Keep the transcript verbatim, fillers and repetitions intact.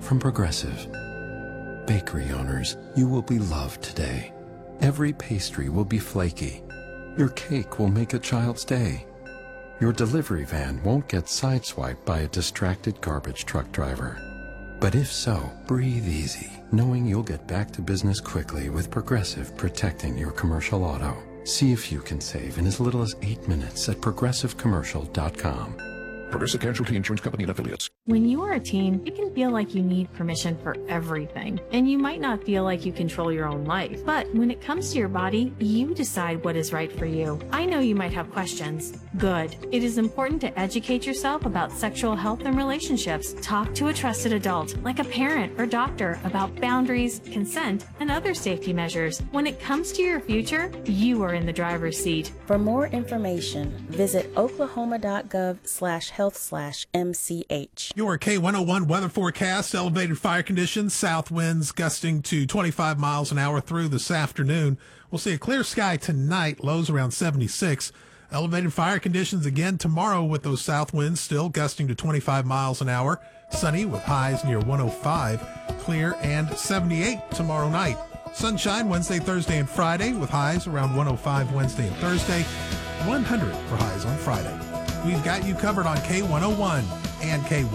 from Progressive. Bakery owners, you will be loved today. Every pastry will be flaky. Your cake will make a child's day. Your delivery van won't get sideswiped by a distracted garbage truck driver. But if so, breathe easy, knowing you'll get back to business quickly with Progressive protecting your commercial auto. See if you can save in as little as eight minutes at progressive commercial dot com. Progressive Casualty Insurance Company and Affiliates. When you are a teen, it can feel like you need permission for everything, and you might not feel like you control your own life. But when it comes to your body, you decide what is right for you. I know you might have questions. Good. It is important to educate yourself about sexual health and relationships. Talk to a trusted adult, like a parent or doctor, about boundaries, consent, and other safety measures. When it comes to your future, you are in the driver's seat. For more information, visit oklahoma.gov slash health slash MCH. Your K one oh one weather forecast: elevated fire conditions, south winds gusting to twenty-five miles an hour through this afternoon. We'll see a clear sky tonight, lows around seventy-six. Elevated fire conditions again tomorrow with those south winds still gusting to twenty-five miles an hour. Sunny with highs near one oh five. Clear and seventy-eight tomorrow night. Sunshine Wednesday, Thursday, and Friday with highs around one oh five Wednesday and Thursday. one hundred for highs on Friday. We've got you covered on K one oh one and K